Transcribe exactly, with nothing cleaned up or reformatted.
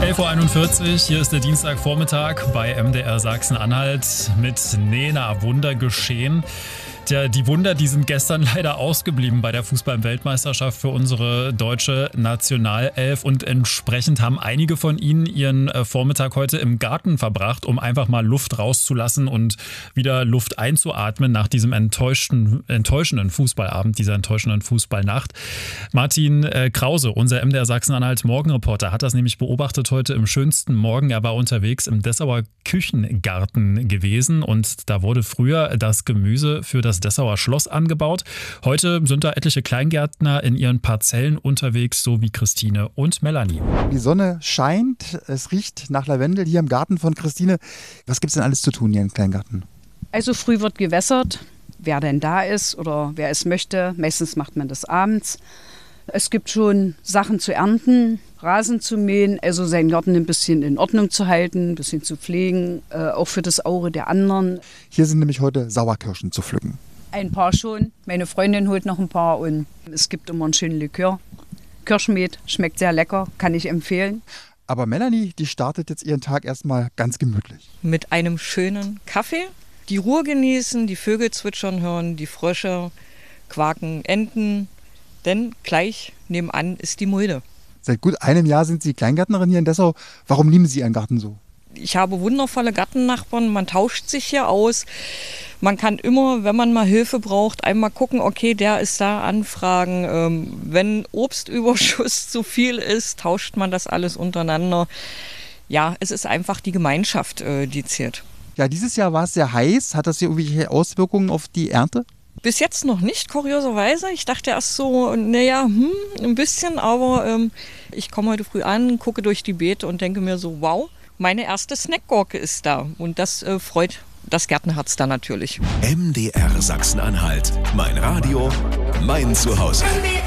elf Uhr einundvierzig, hier ist der Dienstagvormittag bei M D R Sachsen-Anhalt mit Nena Wunder geschehen. Tja, die Wunder, die sind gestern leider ausgeblieben bei der Fußball-Weltmeisterschaft für unsere deutsche Nationalelf und entsprechend haben einige von ihnen ihren Vormittag heute im Garten verbracht, um einfach mal Luft rauszulassen und wieder Luft einzuatmen nach diesem enttäuschten, enttäuschenden Fußballabend, dieser enttäuschenden Fußballnacht. Martin äh, Krause, unser M D R Sachsen-Anhalt Morgenreporter, hat das nämlich beobachtet heute im schönsten Morgen. Er war unterwegs im Dessauer Küchengarten gewesen und da wurde früher das Gemüse für das Dessauer Schloss angebaut. Heute sind da etliche Kleingärtner in ihren Parzellen unterwegs, so wie Christine und Melanie. Die Sonne scheint, es riecht nach Lavendel hier im Garten von Christine. Was gibt es denn alles zu tun hier im Kleingarten? Also früh wird gewässert, wer denn da ist oder wer es möchte. Meistens macht man das abends. Es gibt schon Sachen zu ernten, Rasen zu mähen, also seinen Garten ein bisschen in Ordnung zu halten, ein bisschen zu pflegen, äh, auch für das Auge der anderen. Hier sind nämlich heute Sauerkirschen zu pflücken. Ein paar schon. Meine Freundin holt noch ein paar und es gibt immer einen schönen Likör. Kirschmet, schmeckt sehr lecker, kann ich empfehlen. Aber Melanie, die startet jetzt ihren Tag erstmal ganz gemütlich. Mit einem schönen Kaffee, die Ruhe genießen, die Vögel zwitschern hören, die Frösche quaken, Enten. Denn gleich nebenan ist die Mulde. Seit gut einem Jahr sind Sie Kleingärtnerin hier in Dessau. Warum lieben Sie Ihren Garten so? Ich habe wundervolle Gartennachbarn, man tauscht sich hier aus. Man kann immer, wenn man mal Hilfe braucht, einmal gucken, okay, der ist da, anfragen. Ähm, wenn Obstüberschuss zu viel ist, tauscht man das alles untereinander. Ja, es ist einfach die Gemeinschaft, äh, die zählt. Ja, dieses Jahr war es sehr heiß. Hat das hier irgendwelche Auswirkungen auf die Ernte? Bis jetzt noch nicht, kurioserweise. Ich dachte erst so, naja, hm, ein bisschen, aber ähm, ich komme heute früh an, gucke durch die Beete und denke mir so, wow, meine erste Snackgurke ist da. Und das äh, freut das Gärtnerherz dann natürlich. M D R Sachsen-Anhalt, mein Radio, mein Zuhause.